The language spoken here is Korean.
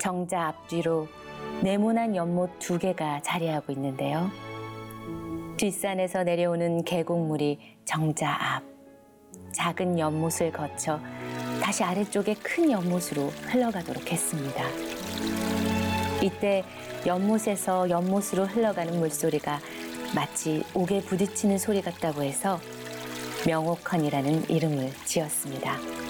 정자 앞뒤로 네모난 연못 2개가 자리하고 있는데요. 뒷산에서 내려오는 계곡물이 정자 앞, 작은 연못을 거쳐 다시 아래쪽의 큰 연못으로 흘러가도록 했습니다. 이때 연못에서 연못으로 흘러가는 물소리가 마치 옥에 부딪히는 소리 같다고 해서 명옥헌이라는 이름을 지었습니다.